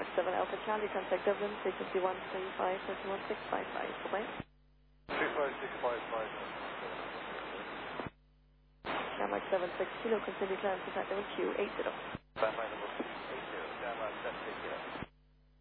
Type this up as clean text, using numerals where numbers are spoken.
Mark 7 Alpha Charlie, contact Dublin, frequency 135.11655. Bye-bye. 35655. Mark 76 Kilo, continue climb to flight level Q80. Bye-bye.